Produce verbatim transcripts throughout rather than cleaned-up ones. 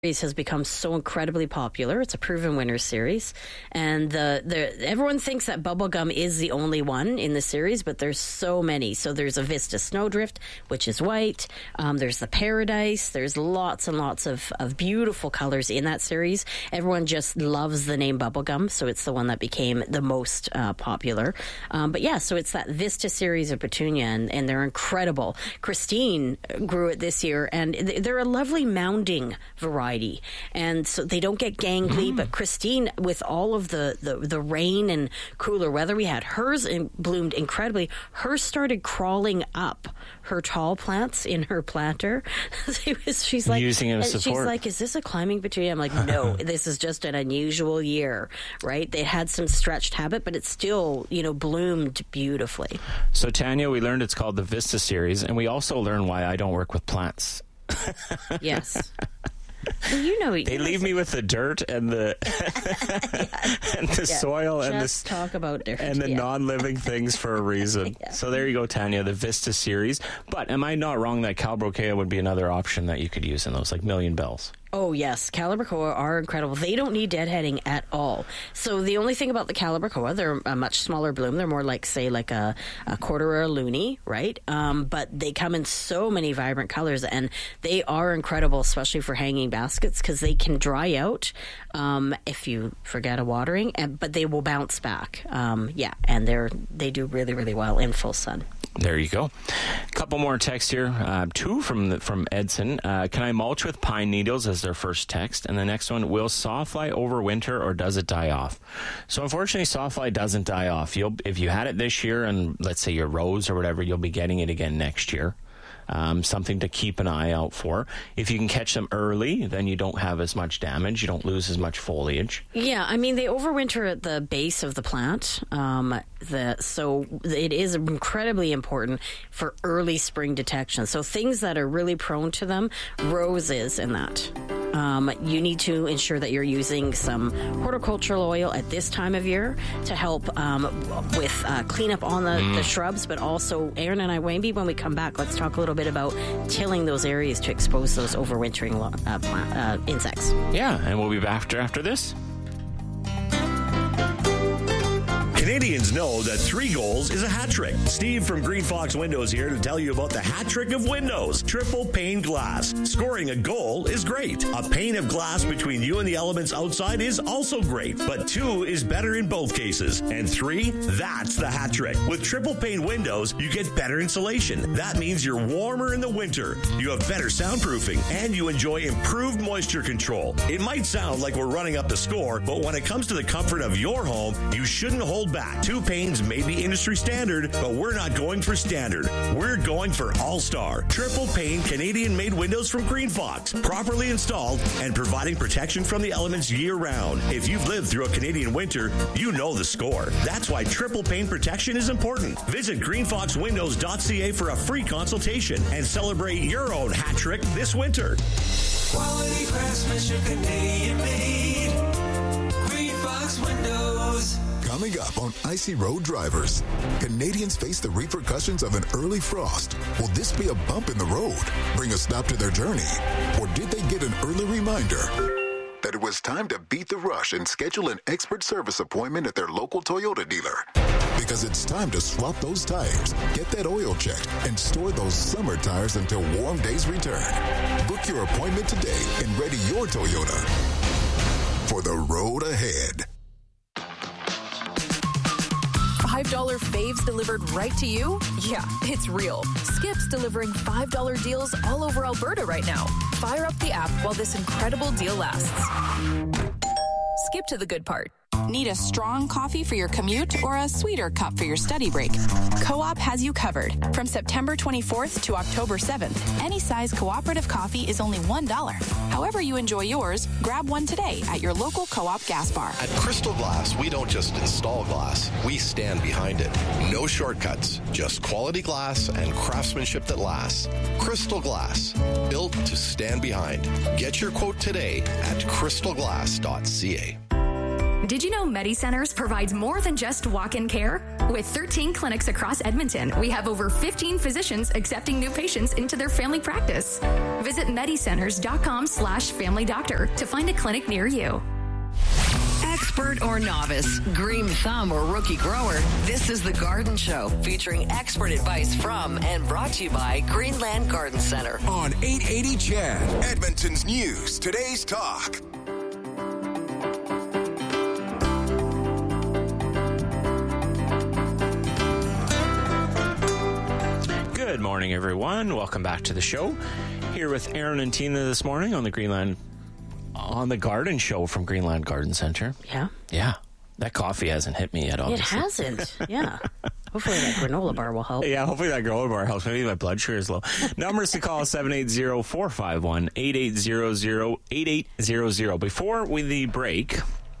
has become so incredibly popular. It's a proven winner series, and the, the everyone thinks that bubblegum is the only one in the series, but there's so many. So there's a Vista Snowdrift, which is white. Um, there's the Paradise. There's lots and lots of, of beautiful colors in that series. Everyone just loves the name bubblegum, so it's the one that became the most uh, popular. Um, but yeah, so it's that Vista series of petunia, and, and they're incredible. Christine grew it this year, and they're a lovely mounding variety. And so they don't get gangly, mm. but Christine, with all of the, the, the rain and cooler weather we had, hers in, bloomed incredibly. Hers started crawling up her tall plants in her planter. It was, she's like, using it as support. She's like, is this a climbing petunia? I'm like, no, this is just an unusual year, right? They had some stretched habit, but it still, you know, bloomed beautifully. So Tanya, we learned it's called the Vista series, and we also learned why I don't work with plants. Yes. Well, you know, they you leave know, me with the dirt and the yeah. and the yeah. soil Just and the talk about dirt and the yeah. non-living things for a reason. yeah. So there you go, Tanya, the Vista series. But am I not wrong that Calibrachoa would be another option that you could use in those, like Million Bells? Oh, yes. Calibrachoa are incredible. They don't need deadheading at all. So the only thing about the Calibrachoa, they're a much smaller bloom. They're more like, say, like a, a quarter or a loonie, right? Um, but they come in so many vibrant colors, and they are incredible, especially for hanging baskets, because they can dry out um, if you forget a watering, and, but they will bounce back. Um, yeah, and they're they do really, really well in full sun. There you go. A couple more texts here. Uh, two from the, from Edson. Uh, can I mulch with pine needles as their first text? And the next one, will sawfly overwinter or does it die off? So unfortunately, sawfly doesn't die off. You'll, if you had it this year and let's say your rose or whatever, you'll be getting it again next year. Um, something to keep an eye out for. If you can catch them early, then you don't have as much damage. You don't lose as much foliage. Yeah, I mean, they overwinter at the base of the plant. Um, the, so it is incredibly important for early spring detection. So things that are really prone to them, roses and that. Um, you need to ensure that you're using some horticultural oil at this time of year to help um, with uh, cleanup on the, mm. the shrubs, but also Aaron and I, maybe when we come back, let's talk a little bit about tilling those areas to expose those overwintering uh, plant, uh, insects. Yeah, and we'll be back after, after this. Canadians know that three goals is a hat trick. Steve from Green Fox Windows here to tell you about the hat trick of windows. Triple pane glass. Scoring a goal is great. A pane of glass between you and the elements outside is also great, but two is better in both cases. And three, that's the hat trick. With triple pane windows, you get better insulation. That means you're warmer in the winter. You have better soundproofing, and you enjoy improved moisture control. It might sound like we're running up the score, but when it comes to the comfort of your home, you shouldn't hold back. Two panes may be industry standard, but we're not going for standard. We're going for all-star. Triple pane Canadian-made windows from Green Fox, properly installed and providing protection from the elements year-round. If you've lived through a Canadian winter, you know the score. That's why triple pane protection is important. Visit green fox windows dot c a for a free consultation and celebrate your own hat trick this winter. Quality craftsmanship, Canadian-made. Green Fox Windows. Coming up on Icy Road Drivers, Canadians face the repercussions of an early frost. Will this be a bump in the road, bring a stop to their journey? Or did they get an early reminder that it was time to beat the rush and schedule an expert service appointment at their local Toyota dealer? Because it's time to swap those tires, get that oil checked, and store those summer tires until warm days return. Book your appointment today and ready your Toyota for the road ahead. five dollar faves delivered right to you? Yeah, it's real. Skip's delivering five dollar deals all over Alberta right now. Fire up the app while this incredible deal lasts. Skip to the good part. Need a strong coffee for your commute or a sweeter cup for your study break? Co-op has you covered. From September twenty-fourth to October seventh, any size cooperative coffee is only one dollar. However you enjoy yours, grab one today at your local Co-op gas bar. At Crystal Glass, we don't just install glass, we stand behind it. No shortcuts, just quality glass and craftsmanship that lasts. Crystal Glass, built to stand behind. Get your quote today at crystal glass dot c a. Did you know MediCenters provides more than just walk-in care? With thirteen clinics across Edmonton, we have over fifteen physicians accepting new patients into their family practice. Visit medicenters.com slash family doctor to find a clinic near you. Expert or novice, green thumb or rookie grower, this is The Garden Show, featuring expert advice from and brought to you by Greenland Garden Center. On eight eighty C H E D, Edmonton's News, today's talk. Good morning, everyone. Welcome back to the show. Here with Aaron and Tina this morning on the Greenland on the Garden Show from Greenland Garden Center. Yeah. Yeah. That coffee hasn't hit me yet, obviously. It hasn't. Yeah. Hopefully that granola bar will help. Yeah, hopefully that granola bar helps. Maybe my blood sugar is low. Numbers to call seven eight zero, four five one, eight eight zero zero, eight eight zero zero. Before we the break,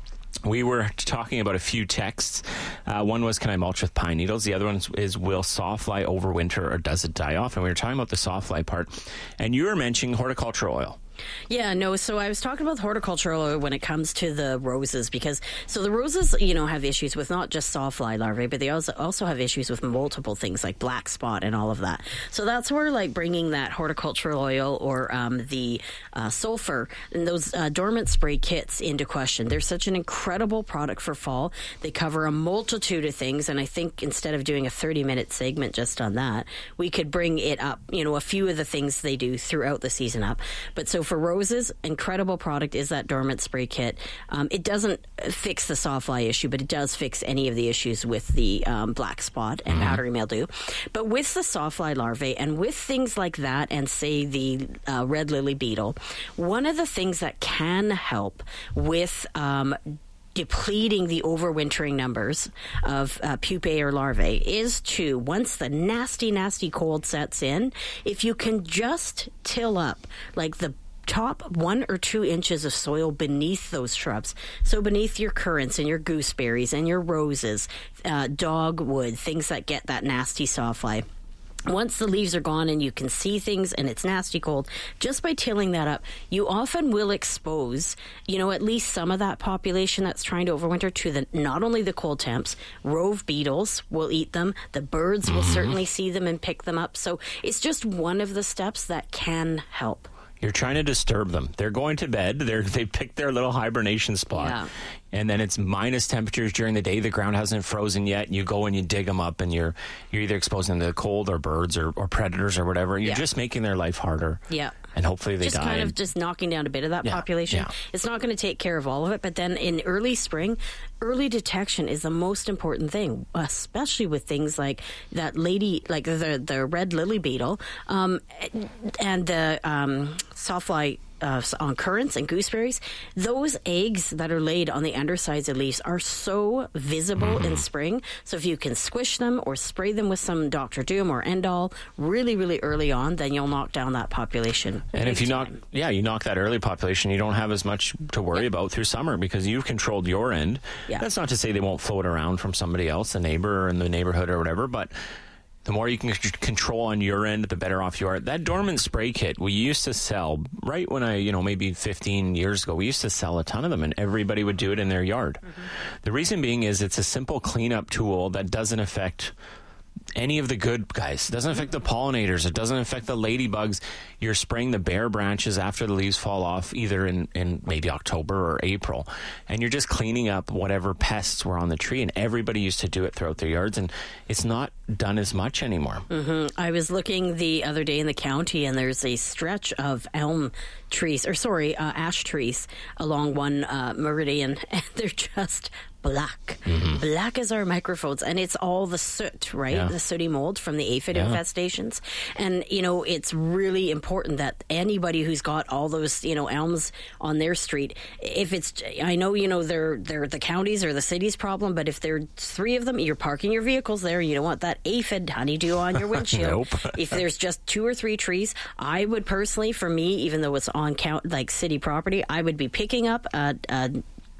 we were talking about a few texts. Uh, one was, can I mulch with pine needles? The other one is, will sawfly overwinter or does it die off? And we were talking about the sawfly part. And you were mentioning horticultural oil. Yeah, no, so I was talking about horticultural oil when it comes to the roses, because so the roses, you know, have issues with not just sawfly larvae, but they also also have issues with multiple things like black spot and all of that. So that's where like bringing that horticultural oil or um, the uh, sulfur and those uh, dormant spray kits into question. They're such an incredible product for fall. They cover a multitude of things, and I think instead of doing a thirty minute segment just on that, we could bring it up, you know, a few of the things they do throughout the season up. But so for roses, incredible product is that dormant spray kit. Um, it doesn't fix the sawfly issue, but it does fix any of the issues with the um, black spot and mm-hmm. powdery mildew. But with the sawfly larvae and with things like that and say the uh, red lily beetle, one of the things that can help with um, depleting the overwintering numbers of uh, pupae or larvae is to, once the nasty, nasty cold sets in, if you can just till up like the top one or two inches of soil beneath those shrubs. So beneath your currants and your gooseberries and your roses, uh, dogwood, things that get that nasty sawfly. Once the leaves are gone and you can see things and it's nasty cold, just by tilling that up, you often will expose, you know, at least some of that population that's trying to overwinter to the not only the cold temps, rove beetles will eat them, the birds will mm-hmm. certainly see them and pick them up. So it's just one of the steps that can help. You're trying to disturb them. They're going to bed. They're, they picked their little hibernation spot. Yeah. And then it's minus temperatures during the day. The ground hasn't frozen yet. And you go and you dig them up, and you're you're either exposing them to the cold or birds or, or predators or whatever. You're yeah. just making their life harder. Yeah. And hopefully they just die. Just kind of just knocking down a bit of that yeah. population. Yeah. It's not going to take care of all of it. But then in early spring, early detection is the most important thing, especially with things like that lady, like the the red lily beetle um, and the um, sawfly Uh, on currants and gooseberries. Those eggs that are laid on the undersides of leaves are so visible mm-hmm. in spring. So if you can squish them or spray them with some Doctor Doom or Endol really, really early on, then you'll knock down that population. And if you time. knock, yeah, you knock that early population, you don't have as much to worry yeah. about through summer because you've controlled your end. Yeah. That's not to say they won't float around from somebody else, a neighbor in the neighborhood or whatever, but the more you can control on your end, the better off you are. That dormant spray kit we used to sell, right when I, you know, maybe fifteen years ago, we used to sell a ton of them and everybody would do it in their yard. Mm-hmm. The reason being is it's a simple cleanup tool that doesn't affect any of the good guys. It doesn't affect the pollinators. It doesn't affect the ladybugs. You're spraying the bare branches after the leaves fall off, either in, in maybe October or April. And you're just cleaning up whatever pests were on the tree. And everybody used to do it throughout their yards. And it's not done as much anymore. Mm-hmm. I was looking the other day in the county, and there's a stretch of elm trees, or sorry, uh, ash trees along one uh, meridian. And they're just black. Mm-hmm. Black as our microphones. And it's all the soot, right? Yeah. The sooty mold from the aphid yeah. infestations. And, you know, it's really important that anybody who's got all those, you know, elms on their street, if it's, I know, you know, they're, they're the county's or the city's problem, but if there are three of them, you're parking your vehicles there, you don't want that aphid honeydew on your windshield. Nope. If there's just two or three trees, I would personally, for me, even though it's on count, like city property, I would be picking up a, a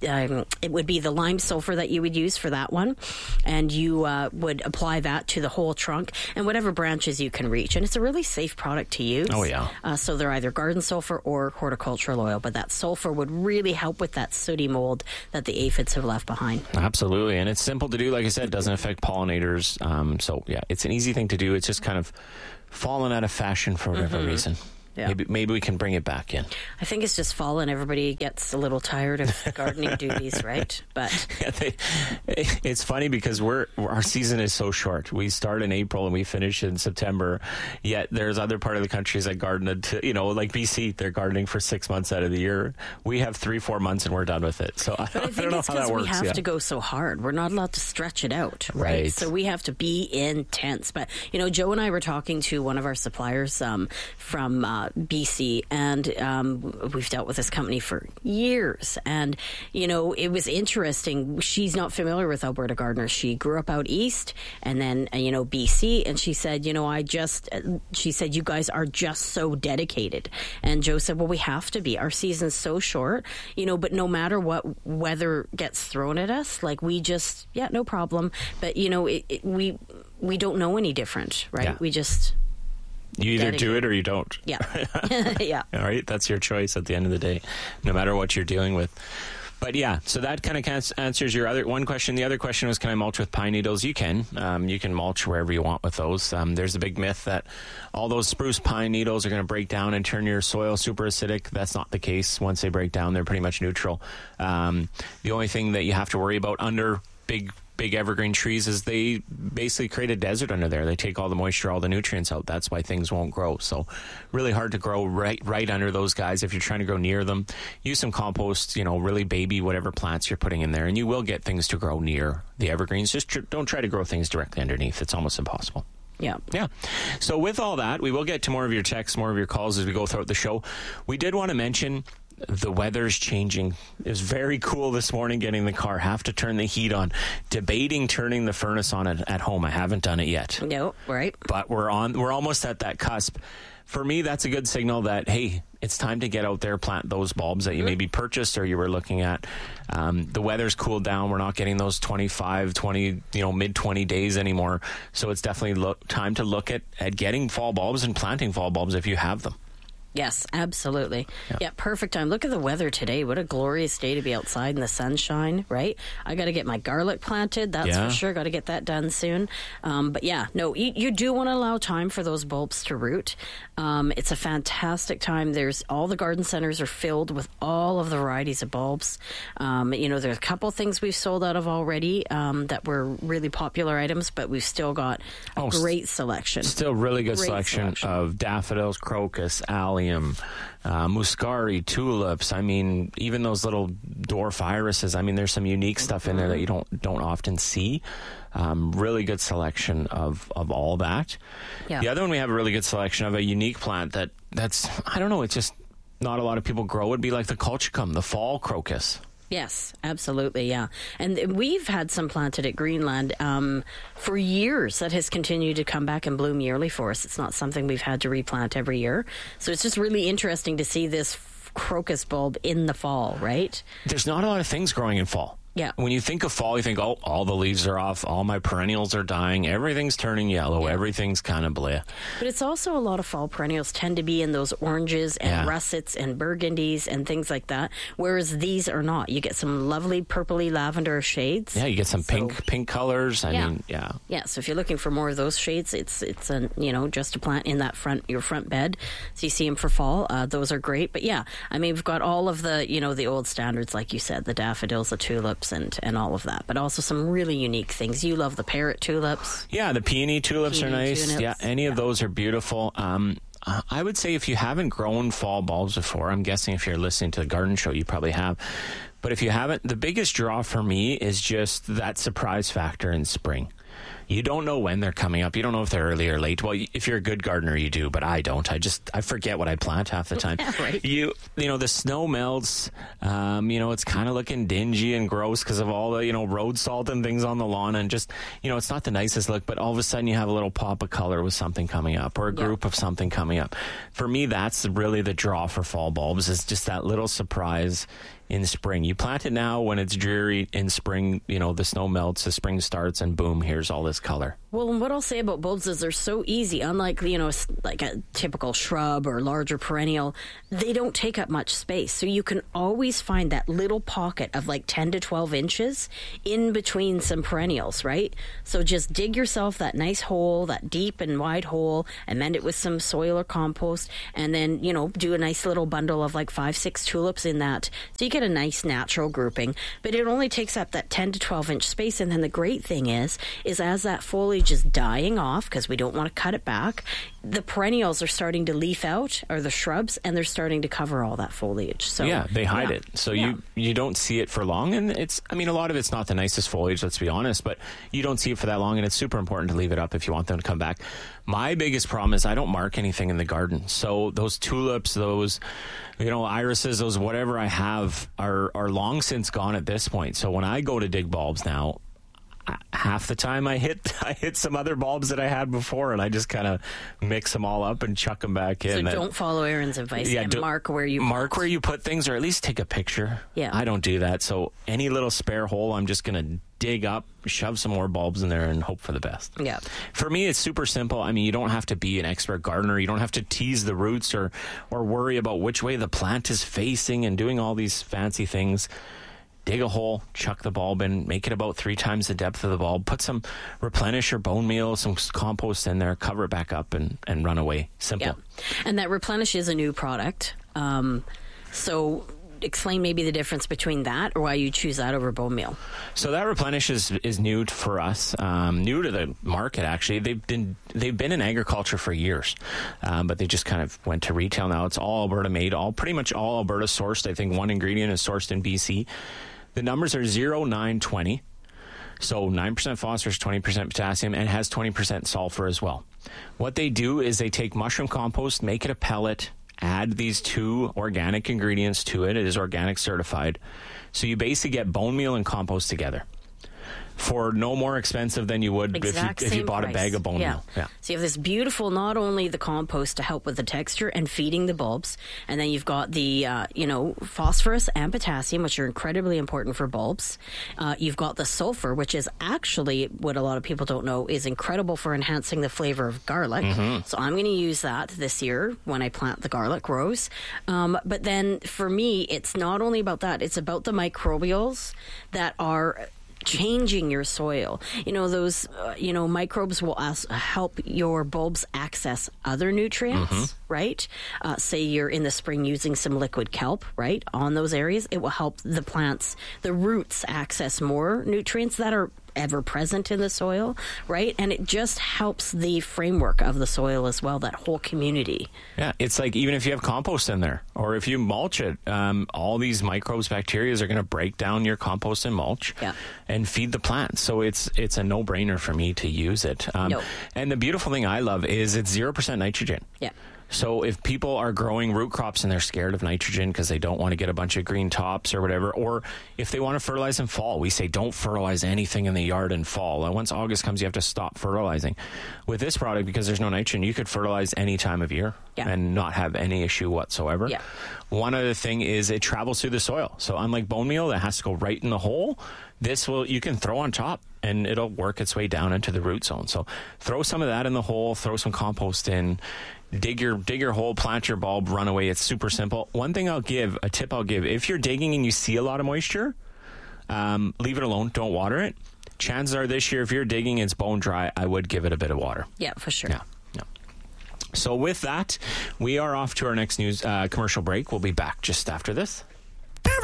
um, it would be the lime sulfur that you would use for that one, and you uh, would apply that to the whole trunk and whatever branches you can reach. And it's a really safe product to use. Oh, yeah. Uh, so they're either garden sulfur or horticultural oil, but that sulfur would really help with that sooty mold that the aphids have left behind. Absolutely. And it's simple to do. Like I said, it doesn't affect pollinators. Um, so, yeah, it's an easy thing to do. It's just kind of fallen out of fashion for whatever Mm-hmm. reason. Yeah. Maybe maybe we can bring it back in. I think it's just fall and everybody gets a little tired of gardening duties, right? But Yeah, they, it's funny because we're our season is so short. We start in April and we finish in September. Yet there's other part of the countries that garden until, you know, like B C, they're gardening for six months out of the year. We have three, four months and we're done with it. So I But I don't, think know it's how that because we works. have yeah. to go so hard. We're not allowed to stretch it out, right? Right. So we have to be intense. But, you know, Joe and I were talking to one of our suppliers um, from uh, B C, and um, we've dealt with this company for years. And, you know, it was interesting. She's not familiar with Alberta gardeners. She grew up out east and then, uh, you know, B C. And she said, you know, I just, uh, she said, you guys are just so dedicated. And Joe said, well, we have to be. Our season's so short, you know, but no matter what weather gets thrown at us, like we just, yeah, no problem. But, you know, it, it, we we don't know any different, right? Yeah. We just... You either Dedicated. do it or you don't. Yeah. yeah. All right, that's your choice at the end of the day, no matter what you're dealing with. But yeah, so that kind of answers your other one question. The other question was, can I mulch with pine needles? You can. Um, you can mulch wherever you want with those. Um, there's a big myth that all those spruce pine needles are going to break down and turn your soil super acidic. That's not the case. Once they break down, they're pretty much neutral. Um, the only thing that you have to worry about under big big evergreen trees is they basically create a desert under there. They take all the moisture, all the nutrients out. That's why things won't grow. So really hard to grow right right under those guys. If you're trying to grow near them, use some compost, you know, really baby whatever plants you're putting in there, and you will get things to grow near the evergreens. Just tr- don't try to grow things directly underneath. It's almost impossible. Yeah. Yeah. So with all that, we will get to more of your texts, more of your calls as we go throughout the show. We did want to mention the weather's changing. It was very cool this morning getting in the car. Have to turn the heat on. Debating turning the furnace on at, at home. I haven't done it yet. No, right. But we're on. We're almost at that cusp. For me, that's a good signal that, hey, it's time to get out there, plant those bulbs that you maybe purchased or you were looking at. Um, the weather's cooled down. We're not getting those twenty-five, twenty, you know, mid twenty days anymore. So it's definitely look, time to look at, at getting fall bulbs and planting fall bulbs if you have them. Yes, absolutely. Yeah. Yeah, perfect time. Look at the weather today. What a glorious day to be outside in the sunshine, right? I got to get my garlic planted. That's Yeah. for sure. Got to get that done soon. Um, but yeah, no, you, you do want to allow time for those bulbs to root. Um, it's a fantastic time. There's all the garden centers are filled with all of the varieties of bulbs. Um, you know, there's a couple things we've sold out of already um, that were really popular items, but we've still got a Oh, great selection. Still really good Great selection, selection. of daffodils, crocus, allium, uh, muscari, tulips. I mean, even those little dwarf irises. I mean, there's some unique stuff in there that you don't don't often see. Um, really good selection of, of all that. Yeah. The other one we have a really good selection of a unique plant that that's I don't know. It's just not a lot of people grow. Would be like the colchicum, the fall crocus. Yes, absolutely, yeah. And we've had some planted at Greenland um, for years that has continued to come back and bloom yearly for us. It's not something we've had to replant every year. So it's just really interesting to see this crocus bulb in the fall, right? There's not a lot of things growing in fall. Yeah. When you think of fall, you think, oh, all the leaves are off, all my perennials are dying, everything's turning yellow, Yeah. everything's kind of bleh. But it's also a lot of fall perennials tend to be in those oranges and Yeah. russets and burgundies and things like that, whereas these are not. You get some lovely purpley lavender shades. Yeah, you get some So- pink pink colors. I Yeah. mean, yeah. Yeah, so if you're looking for more of those shades, it's it's a you know just a plant in that front your front bed. So you see them for fall. Uh, those are great. But yeah, I mean we've got all of the you know the old standards like you said, the daffodils, the tulips, and and all of that. But also some really unique things. You love the parrot tulips. Yeah, the peony tulips Peony are nice. tulips, Yeah, any of those are beautiful. Um, uh, I would say if you haven't grown fall bulbs before, I'm guessing if you're listening to the garden show, you probably have. But if you haven't, the biggest draw for me is just that surprise factor in spring. You don't know when they're coming up. You don't know if they're early or late. Well, if you're a good gardener, you do, but I don't. I just, I forget what I plant half the time. Yeah, right. You, you know, the snow melts. Um, you know, it's kind of looking dingy and gross because of all the, you know, road salt and things on the lawn, and just, you know, it's not the nicest look, but all of a sudden you have a little pop of color with something coming up, or a Yeah. group of something coming up. For me, that's really the draw for fall bulbs, is just that little surprise in spring. You plant it now when it's dreary. In spring, you know, the snow melts, the spring starts, and boom, here's all this color. Well, and what I'll say about bulbs is they're so easy. Unlike, you know, s- like a typical shrub or larger perennial, they don't take up much space. So you can always find that little pocket of like ten to twelve inches in between some perennials, right? So just dig yourself that nice hole, that deep and wide hole, amend it with some soil or compost, and then, you know, do a nice little bundle of like five, six tulips in that. So you get a nice natural grouping, but it only takes up that ten to twelve inch space. And then the great thing is, is as that foliage is dying off, because we don't want to cut it back, the perennials are starting to leaf out, or the shrubs, and they're starting to cover all that foliage. So yeah, they hide yeah. it. So Yeah. you you don't see it for long. And it's, I mean, a lot of it's not the nicest foliage, let's be honest, but you don't see it for that long, and it's super important to leave it up if you want them to come back. My biggest problem is I don't mark anything in the garden. So those tulips, those, you know, irises, those whatever I have are, are long since gone at this point. So when I go to dig bulbs now, half the time I hit I hit some other bulbs that I had before, and I just kind of mix them all up and chuck them back in. So And- don't follow Aaron's advice. Yeah, and do- mark where you mark where you put things, or at least take a picture. Yeah. I don't do that. So any little spare hole, I'm just going to dig up, shove some more bulbs in there, and hope for the best. Yeah. For me, it's super simple. I mean, you don't have to be an expert gardener. You don't have to tease the roots or or worry about which way the plant is facing and doing all these fancy things. Dig a hole, chuck the bulb in, make it about three times the depth of the bulb, put some replenish or bone meal, some compost in there, cover it back up, and, and run away. Simple. Yeah. And that Replenish is a new product. Um, so explain maybe the difference between that, or why you choose that over bone meal. So that Replenish is is new for us, um, new to the market. Actually, they've been they've been in agriculture for years, um, but they just kind of went to retail now. It's all Alberta made, all pretty much all Alberta sourced. I think one ingredient is sourced in B C. The numbers are zero, nine, twenty. So nine percent phosphorus, twenty percent potassium, and has twenty percent sulfur as well. What they do is they take mushroom compost, make it a pellet, add these two organic ingredients to it. It is organic certified. So you basically get bone meal and compost together for no more expensive than you would Exact if you, if you same bought price. a bag of bone yeah. meal. Yeah. So you have this beautiful, not only the compost to help with the texture and feeding the bulbs, and then you've got the, uh, you know, phosphorus and potassium, which are incredibly important for bulbs. Uh, you've got the sulfur, which is actually, what a lot of people don't know, is incredible for enhancing the flavor of garlic. Mm-hmm. So I'm going to use that this year when I plant the garlic rows. Um, but then for me, it's not only about that, it's about the microbials that are changing your soil. You know, those, uh, you know, microbes will as- help your bulbs access other nutrients, Mm-hmm. right? Uh, say you're in the spring using some liquid kelp, right? On those areas, it will help the plants, the roots access more nutrients that are ever present in the soil, right? And it just helps the framework of the soil as well, that whole community. Yeah, it's like even if you have compost in there, or if you mulch it, um, all these microbes, bacteria are going to break down your compost and mulch, Yeah. and feed the plants. So it's it's a no brainer for me to use it. Um, No. And the beautiful thing I love is it's zero percent nitrogen. Yeah. So if people are growing root crops and they're scared of nitrogen because they don't want to get a bunch of green tops or whatever, or if they want to fertilize in fall, we say don't fertilize anything in the yard in fall. And once August comes, you have to stop fertilizing. With this product, because there's no nitrogen, you could fertilize any time of year Yeah. and not have any issue whatsoever. Yeah. One other thing is it travels through the soil. So unlike bone meal that has to go right in the hole, this will you can throw on top and it'll work its way down into the root zone. So throw some of that in the hole, throw some compost in, dig your dig your hole, plant your bulb, run away. It's super simple. One thing I'll give, a tip I'll give, if you're digging and you see a lot of moisture, um, leave it alone. Don't water it. Chances are this year, if you're digging, it's bone dry, I would give it a bit of water. Yeah, for sure. Yeah. yeah. So with that, we are off to our next news uh, commercial break. We'll be back just after this. Ever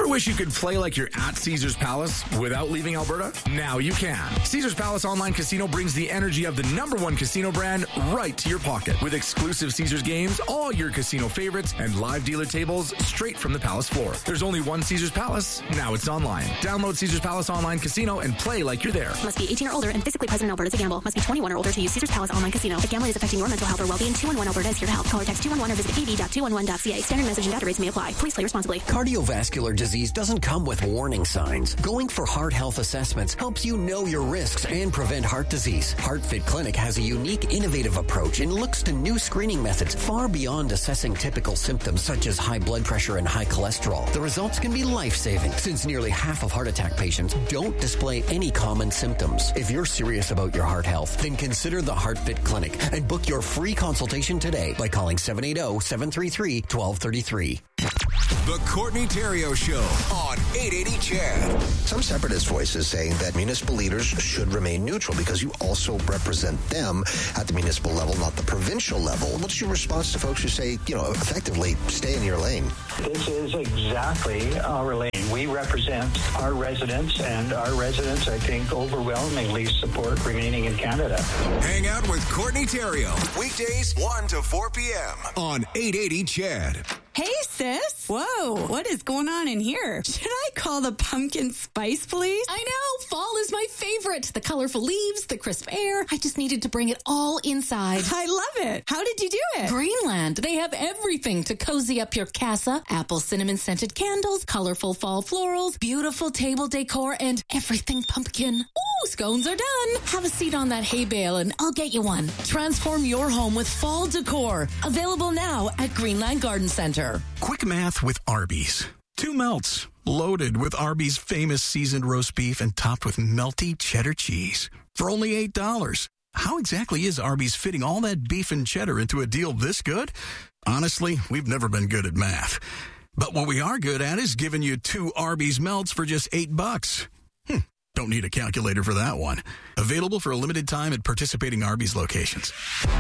Ever wish you could play like you're at Caesars Palace without leaving Alberta? Now you can. Caesars Palace Online Casino brings the energy of the number one casino brand right to your pocket. With exclusive Caesars games, all your casino favorites, and live dealer tables straight from the Palace floor. There's only one Caesars Palace. Now it's online. Download Caesars Palace Online Casino and play like you're there. Must be eighteen or older and physically present in Alberta to gamble. Must be twenty-one or older to use Caesars Palace Online Casino. If gambling is affecting your mental health or well-being, two one one Alberta is here to help. Call or text two one one or visit a v dot two one one dot c a. Standard message and data rates may apply. Please play responsibly. Cardiovascular disease doesn't come with warning signs. Going for heart health assessments helps you know your risks and prevent heart disease. HeartFit Clinic has a unique, innovative approach and looks to new screening methods far beyond assessing typical symptoms such as high blood pressure and high cholesterol. The results can be life-saving since nearly half of heart attack patients don't display any common symptoms. If you're serious about your heart health, then consider the HeartFit Clinic and book your free consultation today by calling seven eight zero, seven three three, one two three three. The Courtney Theriault Show on eight eighty C H E D. Some separatist voices saying that municipal leaders should remain neutral because you also represent them at the municipal level, not the provincial level. What's your response to folks who say, you know, effectively, stay in your lane? This is exactly our lane. We represent our residents, and our residents, I think, overwhelmingly support remaining in Canada. Hang out with Courtney Theriault. Weekdays, one to four p.m. on eight eighty C H E D. Hey, sis. Whoa, what is going on in here? Should I call the pumpkin spice police? I know. Fall is my favorite. The colorful leaves, the crisp air. I just needed to bring it all inside. I love it. How did you do it? Greenland. They have everything to cozy up your casa. Apple cinnamon scented candles, colorful fall florals, beautiful table decor, and everything pumpkin. Ooh, scones are done. Have a seat on that hay bale and I'll get you one. Transform your home with fall decor. Available now at Greenland Garden Center. Quick math with Arby's. Two melts, loaded with Arby's famous seasoned roast beef and topped with melty cheddar cheese. For only eight dollars. How exactly is Arby's fitting all that beef and cheddar into a deal this good? Honestly, we've never been good at math. But what we are good at is giving you two Arby's melts for just eight bucks. Hmm. Don't need a calculator for that one. Available for a limited time at participating Arby's locations.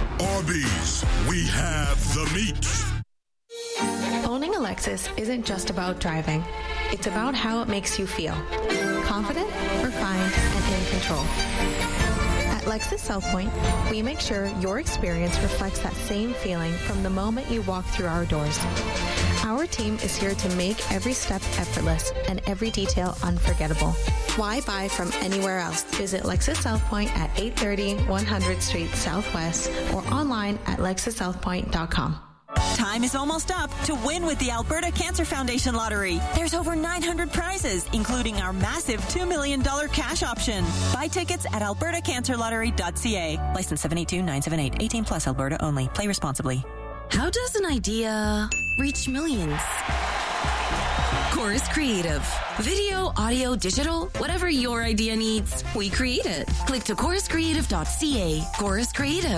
Arby's, we have the meat. Owning a Lexus isn't just about driving. It's about how it makes you feel. Confident, refined, and in control. At Lexus South Point, we make sure your experience reflects that same feeling from the moment you walk through our doors. Our team is here to make every step effortless and every detail unforgettable. Why buy from anywhere else? Visit Lexus South Point at eight thirty one hundredth Street Southwest or online at lexus south point dot com. Time is almost up to win with the Alberta Cancer Foundation Lottery. There's over nine hundred prizes, including our massive two million dollars cash option. Buy tickets at alberta cancer lottery dot c a. License seven eight two nine seven eight. eighteen plus Alberta only. Play responsibly. How does an idea reach millions? Chorus Creative. Video, audio, digital, whatever your idea needs, we create it. Click to chorus creative dot c a. Chorus Creative.